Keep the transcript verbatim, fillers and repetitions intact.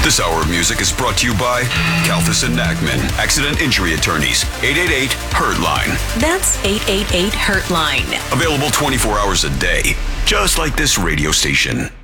This hour of music is brought to you by Kalfas and Nagman, Accident Injury Attorneys, eight eight eight, HURT-LINE. That's eight eight eight, HURT-LINE. Available twenty-four hours a day, just like this radio station.